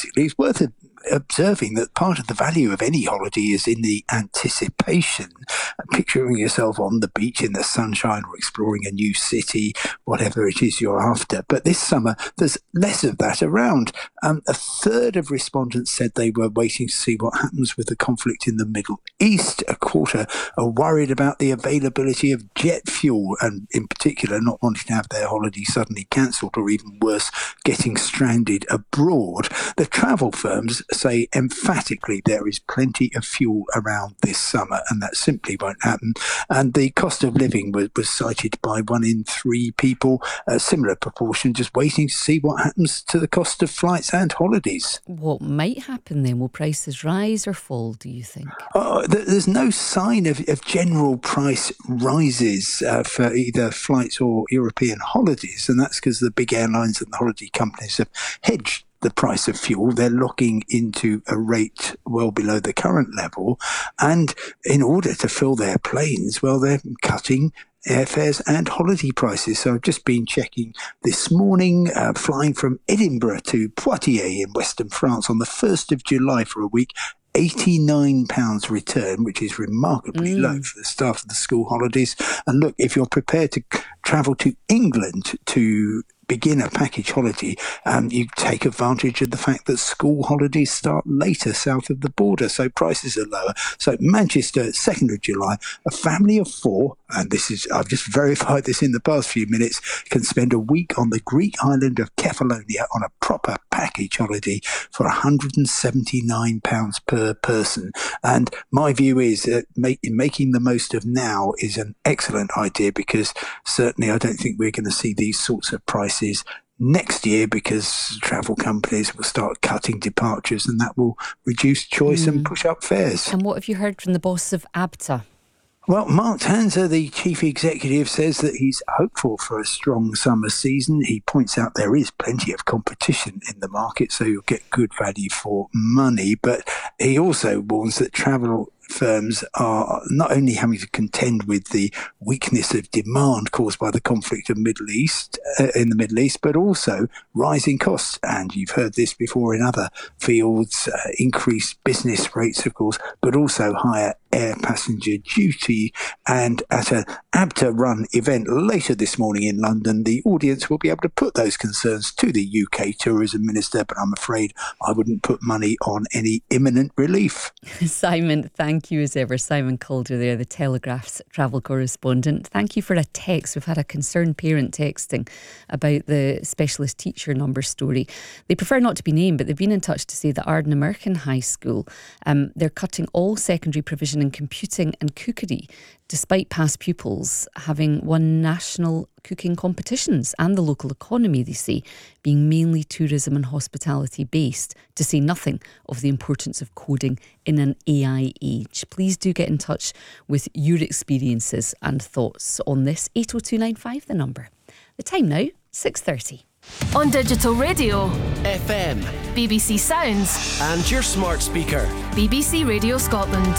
basically. It's worth observing that part of the value of any holiday is in the anticipation, picturing yourself on the beach in the sunshine or exploring a new city, whatever it is you're after. But this summer, there's less of that around. A third of respondents said they were waiting to see what happens with the conflict in the Middle East. A quarter are worried about the availability of jet fuel, and in particular not wanting to have their holiday suddenly cancelled, or even worse, getting stranded abroad. The travel firms say emphatically there is plenty of fuel around this summer, and that simply won't happen. And the cost of living was cited by 1 in 3 people, a similar proportion, just waiting to see what happens to the cost of flights and holidays. What might happen then? Will prices rise or fall, do you think? There's no sign of general price rises for either flights or European holidays, and that's because the big airlines and the holiday companies have hedged the price of fuel. They're locking into a rate well below the current level, and in order to fill their planes, well, they're cutting airfares and holiday prices. So I've just been checking this morning, flying from Edinburgh to Poitiers in Western France on the 1st of July for a week, £89 return, which is remarkably low for the start of the school holidays. And look, if you're prepared to travel to England to begin a package holiday, you take advantage of the fact that school holidays start later south of the border, so prices are lower. So Manchester, 2nd of July, a family of 4, and I've just verified this in the past few minutes, can spend a week on the Greek island of Kefalonia on a proper package holiday for £179 per person. And my view is that making the most of now is an excellent idea, because certainly I don't think we're going to see these sorts of prices next year, because travel companies will start cutting departures, and that will reduce choice and push up fares. And what have you heard from the boss of ABTA? Well, Mark Tanzer, the chief executive, says that he's hopeful for a strong summer season. He points out there is plenty of competition in the market, so you'll get good value for money. But he also warns that travel firms are not only having to contend with the weakness of demand caused by the conflict in the Middle East, but also rising costs. And you've heard this before in other fields, increased business rates, of course, but also higher air passenger duty. And at an ABTA-run event later this morning in London, the audience will be able to put those concerns to the UK Tourism Minister, but I'm afraid I wouldn't put money on any imminent relief. Simon, thank you as ever. Simon Calder there, the Telegraph's travel correspondent. Thank you for a text. We've had a concerned parent texting about the specialist teacher number story. They prefer not to be named, but they've been in touch to say that Arden American High School, they're cutting all secondary provision in computing and cookery, despite past pupils having won national cooking competitions, and the local economy, they say, being mainly tourism and hospitality based, to say nothing of the importance of coding in an AI age. Please do get in touch with your experiences and thoughts on this. 80295 the number. The time now, 6:30. On digital radio, FM, BBC Sounds, and your smart speaker, BBC Radio Scotland.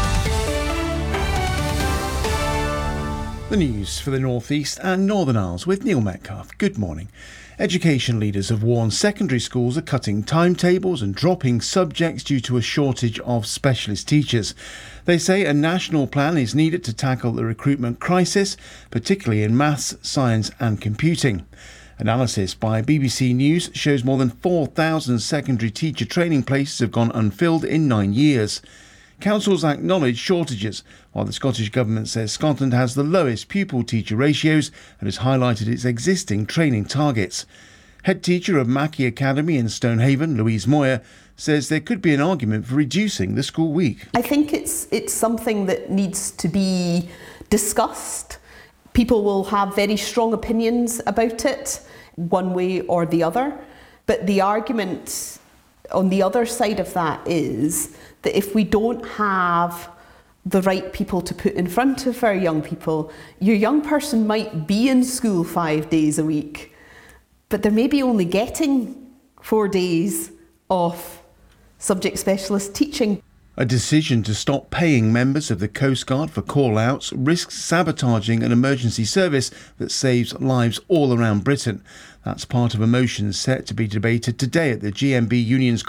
The news for the North East and Northern Isles with Neil Metcalfe. Good morning. Education leaders have warned secondary schools are cutting timetables and dropping subjects due to a shortage of specialist teachers. They say a national plan is needed to tackle the recruitment crisis, particularly in maths, science and computing. Analysis by BBC News shows more than 4,000 secondary teacher training places have gone unfilled in 9 years. Councils acknowledge shortages, while the Scottish Government says Scotland has the lowest pupil-teacher ratios and has highlighted its existing training targets. Head teacher of Mackey Academy in Stonehaven, Louise Moyer, says there could be an argument for reducing the school week. I think it's something that needs to be discussed. People will have very strong opinions about it, one way or the other. But the argument on the other side of that is that if we don't have the right people to put in front of our young people, your young person might be in school 5 days a week, but they're maybe only getting 4 days of subject specialist teaching. A decision to stop paying members of the Coast Guard for call-outs risks sabotaging an emergency service that saves lives all around Britain. That's part of a motion set to be debated today at the GMB Union's